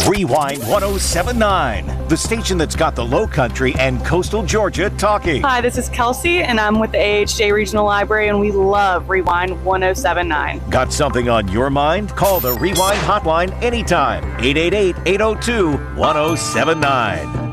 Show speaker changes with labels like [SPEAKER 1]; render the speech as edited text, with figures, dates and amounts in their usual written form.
[SPEAKER 1] Rewind 1079, the station that's got the Low Country and coastal Georgia talking.
[SPEAKER 2] Hi, this is Kelsey, and I'm with the AHJ Regional Library, and we love Rewind 1079.
[SPEAKER 1] Got something on your mind? Call the Rewind hotline anytime. 888-802-1079.